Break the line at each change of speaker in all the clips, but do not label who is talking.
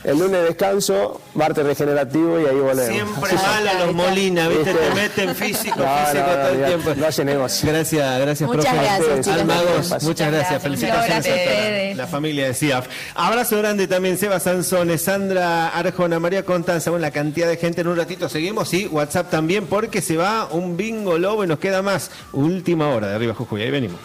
El lunes descanso, martes regenerativo y ahí volvemos.
Siempre mal a los Molina, ¿viste? Te meten físico todo el tiempo.
No hace negocio.
Gracias,
muchas
profe.
Gracias,
Almagos, muchas gracias. Felicitaciones
a
la familia de CIAF. Abrazo grande también, Seba Sansone, Sandra Arjona, María Constanza, con la cantidad de gente. En un ratito seguimos, y WhatsApp también, porque se va un bingo lobo y nos queda más. Última hora de Arriba Jujuy, ahí venimos.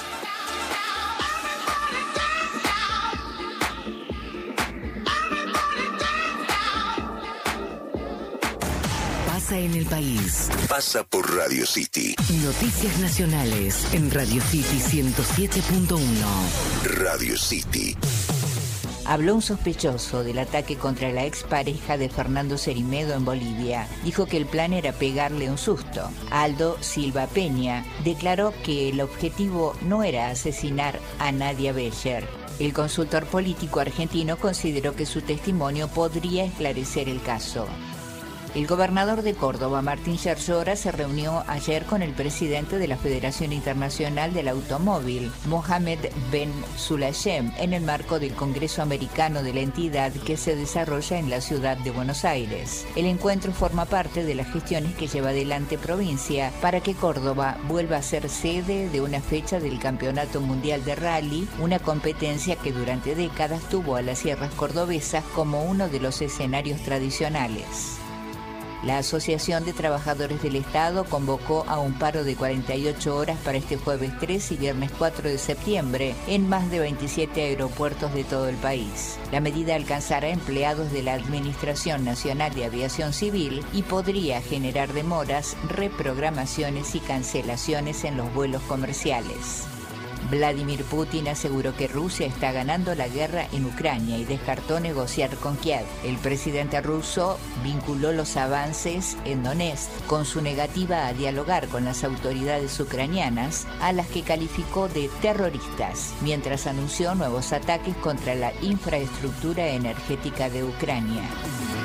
Pasa en el país.
Pasa por Radio City.
Noticias nacionales en Radio City 107.1.
Radio City.
Habló un sospechoso del ataque contra la expareja de Fernando Cerimedo en Bolivia. Dijo que el plan era pegarle un susto. Aldo Silva Peña declaró que el objetivo no era asesinar a Nadia Becher. El consultor político argentino consideró que su testimonio podría esclarecer el caso. El gobernador de Córdoba, Martín Yarlora, se reunió ayer con el presidente de la Federación Internacional del Automóvil, Mohamed Ben Sulayem, en el marco del Congreso Americano de la entidad que se desarrolla en la ciudad de Buenos Aires. El encuentro forma parte de las gestiones que lleva adelante provincia para que Córdoba vuelva a ser sede de una fecha del Campeonato Mundial de Rally, una competencia que durante décadas tuvo a las sierras cordobesas como uno de los escenarios tradicionales. La Asociación de Trabajadores del Estado convocó a un paro de 48 horas para este jueves 3 y viernes 4 de septiembre en más de 27 aeropuertos de todo el país. La medida alcanzará empleados de la Administración Nacional de Aviación Civil y podría generar demoras, reprogramaciones y cancelaciones en los vuelos comerciales. Vladimir Putin aseguró que Rusia está ganando la guerra en Ucrania y descartó negociar con Kiev. El presidente ruso vinculó los avances en Donetsk con su negativa a dialogar con las autoridades ucranianas, a las que calificó de terroristas, mientras anunció nuevos ataques contra la infraestructura energética de Ucrania.